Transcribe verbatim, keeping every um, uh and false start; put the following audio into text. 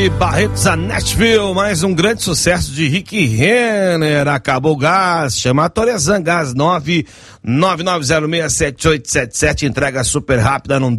Barretos a Nashville, mais um grande sucesso de Rick Renner. Acabou o gás, chama a Torezan, gás nove nove nove zero seis sete oito sete sete, entrega super rápida, não